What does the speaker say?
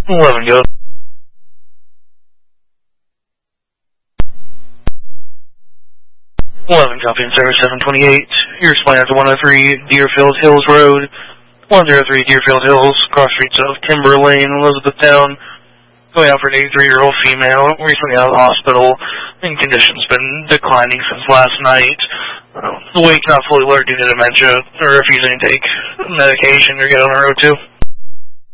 11 go. Copy in service 728. You're responding to 103 Deerfield Hills Road, 103 Deerfield Hills, cross streets of Timber Lane, Elizabethtown. Going out for an 83-year-old female, recently out of the hospital, and condition's been declining since last night. Awake, not fully alert due to dementia, or refusing to take medication or get on the road too.